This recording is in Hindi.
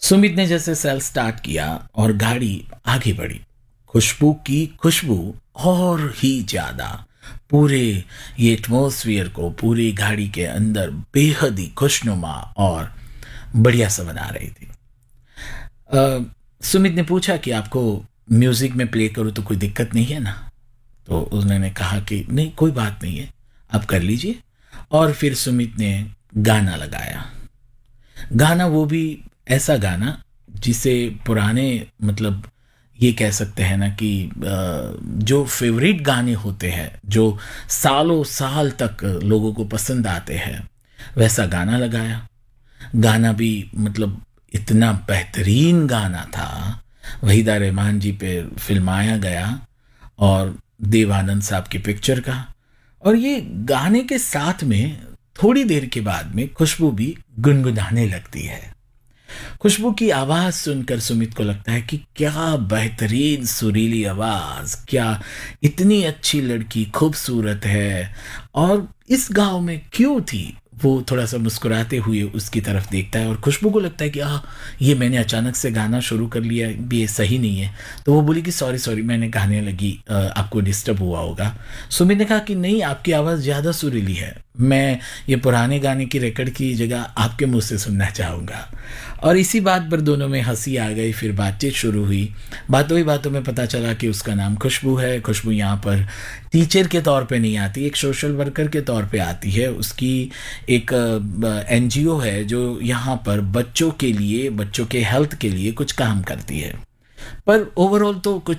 सुमित ने जैसे सेल स्टार्ट किया और गाड़ी आगे बढ़ी। खुशबू की खुशबू और ही ज्यादा पूरे ये एटमॉस्फियर को पूरी गाड़ी के अंदर बेहद ही खुशनुमा और बढ़िया सा बना रही थी। सुमित ने पूछा कि आपको म्यूजिक में प्ले करूँ तो कोई दिक्कत नहीं है ना। तो उन्होंने कहा कि नहीं, कोई बात नहीं है, आप कर लीजिए। और फिर सुमित ने गाना लगाया। गाना वो भी ऐसा गाना जिसे पुराने मतलब ये कह सकते हैं ना कि जो फेवरेट गाने होते हैं जो सालों साल तक लोगों को पसंद आते हैं वैसा गाना लगाया। गाना भी मतलब इतना बेहतरीन गाना था, वहीदा रहमान जी पे फिल्माया गया और देवानंद साहब की पिक्चर का। और ये गाने के साथ में थोड़ी देर के बाद में खुशबू भी गुनगुनाने लगती है। खुशबू की आवाज सुनकर सुमित को लगता है कि क्या बेहतरीन सुरीली आवाज, क्या इतनी अच्छी लड़की, खूबसूरत है और इस गांव में क्यों थी। वो थोड़ा सा मुस्कुराते हुए उसकी तरफ देखता है और खुशबू को लगता है कि ये मैंने अचानक से गाना शुरू कर लिया, ये सही नहीं है। तो वो बोली कि सॉरी सॉरी, मैंने गाने लगी, आपको डिस्टर्ब हुआ होगा। सुमित ने कहा कि नहीं, आपकी आवाज़ ज़्यादा सुरीली है, मैं ये पुराने गाने की रिकॉर्ड की जगह आपके मुंह से सुनना चाहूँगा। और इसी बात पर दोनों में हंसी आ गई। फिर बातचीत शुरू हुई। बातों ही बातों में पता चला कि उसका नाम खुशबू है। खुशबू यहाँ पर टीचर के तौर पे नहीं आती, एक सोशल वर्कर के तौर पे आती है। उसकी एक एनजीओ है जो यहाँ पर बच्चों के लिए, बच्चों के हेल्थ के लिए कुछ काम करती है। पर ओवरऑल तो कुछ